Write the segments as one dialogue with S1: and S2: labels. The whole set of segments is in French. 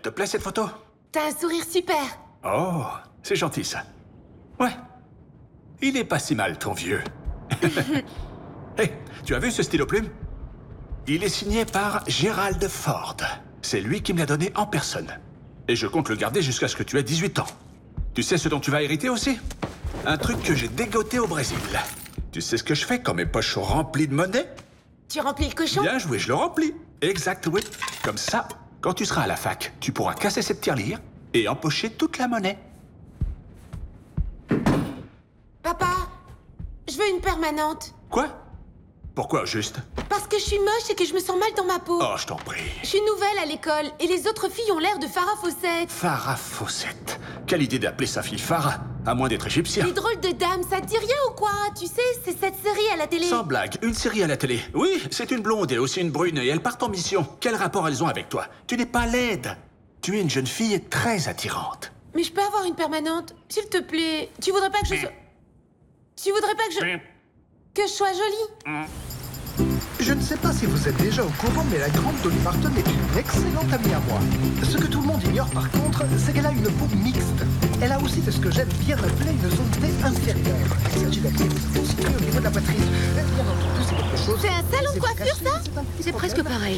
S1: te plaît cette photo?
S2: T'as un sourire super.
S1: Oh, c'est gentil ça. Ouais. Il est pas si mal, ton vieux. Hé, tu as vu ce stylo plume? Il est signé par Gerald Ford. C'est lui qui me l'a donné en personne. Et je compte le garder jusqu'à ce que tu aies 18 ans. Tu sais ce dont tu vas hériter aussi? Un truc que j'ai dégoté au Brésil. Tu sais ce que je fais quand mes poches sont remplies de monnaie?
S2: Tu remplis le cochon?
S1: Bien joué, je le remplis. Exact, oui. Comme ça, quand tu seras à la fac, tu pourras casser cette tirelire et empocher toute la monnaie.
S2: Papa, je veux une permanente.
S1: Quoi? Pourquoi, au juste?
S2: Parce que je suis moche et que je me sens mal dans ma peau.
S1: Oh, je t'en prie.
S2: Je suis nouvelle à l'école et les autres filles ont l'air de Farah Fawcett.
S1: Farah Fawcett. Quelle idée d'appeler sa fille Farah, à moins d'être égyptien.
S2: Les drôles de dames, ça te dit rien ou quoi? Tu sais, c'est cette série à la télé.
S1: Sans blague, une série à la télé. Oui, c'est une blonde et aussi une brune et elles partent en mission. Quel rapport elles ont avec toi? Tu n'es pas laide. Tu es une jeune fille très attirante.
S2: Mais je peux avoir une permanente, s'il te plaît. Tu voudrais pas que je sois... Tu voudrais pas que je sois jolie?
S3: Je ne sais pas si vous êtes déjà au courant, mais la grande Dolly Parton est une excellente amie à moi. Ce que tout le monde ignore par contre, c'est qu'elle a une peau mixte. Elle a aussi de ce que j'aime bien appeler une zone T inférieure. Il s'agit d'activité située au niveau de la poitrine. Bien entendu, c'est quelque chose...
S2: C'est un salon de coiffure, ça?
S4: C'est presque pareil.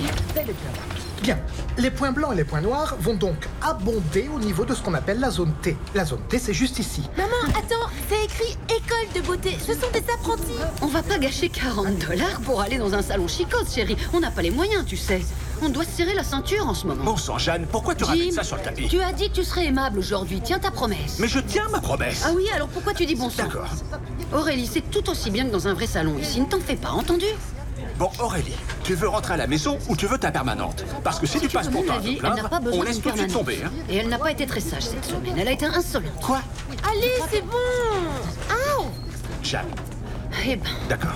S3: Bien, les points blancs et les points noirs vont donc abonder au niveau de ce qu'on appelle la zone T. La zone T, c'est juste ici.
S2: Maman, attends, c'est écrit école de beauté. Ce sont des apprentis.
S4: On va pas gâcher $40 pour aller dans un salon chicos, chérie. On n'a pas les moyens, tu sais. On doit se serrer la ceinture en ce moment.
S1: Bon sang, Jeanne, pourquoi tu ramènes
S4: Jim,
S1: ça sur le tapis?
S4: tu as dit que tu serais aimable aujourd'hui. Tiens ta promesse.
S1: Mais je tiens ma promesse.
S4: Ah oui, alors pourquoi tu dis bon sang?
S1: D'accord.
S4: Aurélie, c'est tout aussi bien que dans un vrai salon ici. Ne t'en fais pas, entendu?
S1: Bon, Aurélie, tu veux rentrer à la maison ou tu veux ta permanente? Parce que si tu passes
S4: veux
S1: ton
S4: mon
S1: temps à
S4: avis,
S1: te
S4: elle n'a pas
S1: plaindre,
S4: besoin
S1: on laisse
S4: d'une
S1: tout de suite
S4: permanente.
S1: tomber, hein?
S4: Et elle n'a pas été très sage cette semaine. Elle a été insolente.
S1: Quoi?
S2: Allez, c'est bon. Ah,
S1: Jeanne,
S4: Eh ben,
S1: d'accord.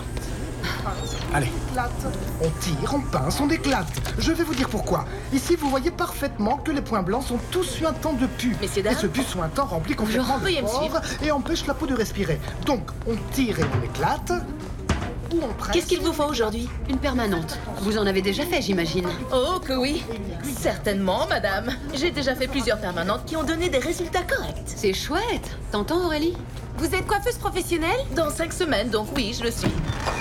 S1: Allez.
S3: On tire, on pince, on éclate. Je vais vous dire pourquoi. Ici, vous voyez parfaitement que les points blancs sont tous suintants de pus.
S2: Messieurs,
S3: Et
S2: dames.
S3: ce pus suintant remplit complètement le
S2: veuillez me
S3: pore et empêche la peau de respirer. Donc, on tire et on éclate. Ou on presse.
S5: Qu'est-ce qu'il vous faut aujourd'hui?
S4: une permanente. Vous en avez déjà fait, j'imagine.
S5: Oh que oui. Certainement, madame. J'ai déjà fait plusieurs permanentes qui ont donné des résultats corrects.
S4: C'est chouette. T'entends, Aurélie?
S2: vous êtes coiffeuse professionnelle?
S5: Dans 5 semaines, donc oui, je le suis.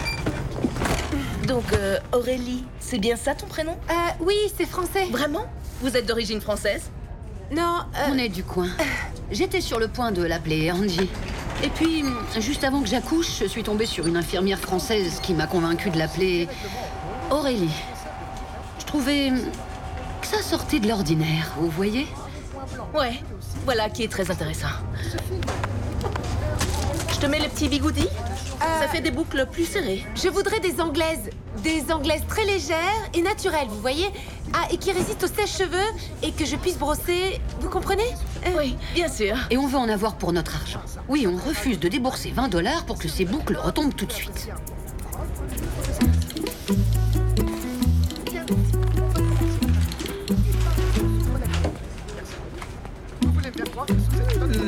S5: Donc, Aurélie, c'est bien ça ton prénom?
S2: Oui, c'est français.
S5: Vraiment? Vous êtes d'origine française?
S2: Non,
S4: On est du coin. J'étais sur le point de l'appeler Angie. Et puis, juste avant que j'accouche, je suis tombée sur une infirmière française qui m'a convaincue de l'appeler Aurélie. Je trouvais que ça sortait de l'ordinaire, vous voyez?
S5: Ouais, voilà qui est très intéressant. Je te mets le petit bigoudi? Ça fait des boucles plus serrées.
S2: je voudrais des anglaises. Des anglaises très légères et naturelles, vous voyez? Ah, et qui résistent aux sèche-cheveux et que je puisse brosser. Vous comprenez?
S5: Oui, bien sûr.
S4: Et on veut en avoir pour notre argent. Oui, on refuse de débourser $20 pour que ces boucles retombent tout de suite.
S3: Vous voulez me faire croire que sous cette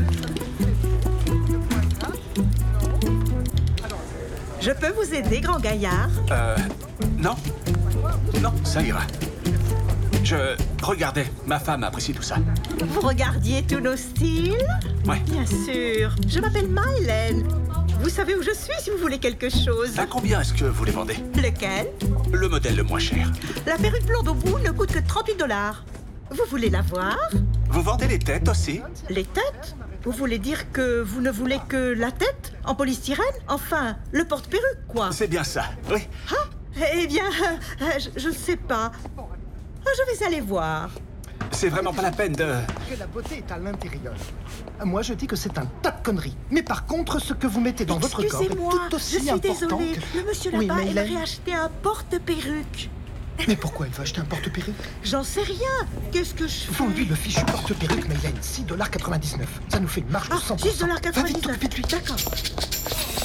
S6: Je peux vous aider, grand gaillard?
S1: Non. Non, ça ira. Je regardais. Ma femme apprécie tout ça.
S6: Vous regardiez tous nos styles?
S1: Ouais.
S6: Bien sûr. Je m'appelle Mylène. Vous savez où je suis si vous voulez quelque chose.
S1: À combien est-ce que vous les vendez?
S6: Lequel?
S1: Le modèle le moins cher.
S6: La perruque blonde au bout ne coûte que $38. Vous voulez la voir?
S1: Vous vendez les têtes aussi?
S6: Les têtes? Vous voulez dire que vous ne voulez que la tête? En polystyrène? Enfin, le porte-perruque, quoi.
S1: C'est bien ça, oui.
S6: Ah, eh bien, je ne sais pas. Je vais aller voir.
S1: C'est vraiment pas la peine de...
S3: que la beauté est à l'intérieur. Moi, je dis que c'est un tas de conneries. Mais par contre, ce que vous mettez dans votre corps est
S6: Excusez-moi,
S3: tout
S6: je
S3: aussi
S6: suis
S3: important
S6: désolée.
S3: que...
S6: Le monsieur
S3: Oui,
S6: là-bas
S3: Mylène.
S6: aimerait acheter un porte-perruque.
S3: Mais pourquoi il va acheter un porte-perruque?
S6: J'en sais rien. Qu'est-ce que je fais?
S3: Vends-lui le fichu porte-perruque, Mylène. $6,99. Ça nous fait une marge de
S6: Ah,
S3: 100%. Va vite,
S6: 6,99 $.
S3: vite, vite.
S6: D'accord.